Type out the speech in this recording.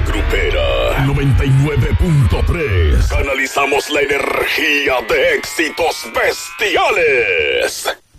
grupera 99.3. Canalizamos la energía de éxitos bestiales.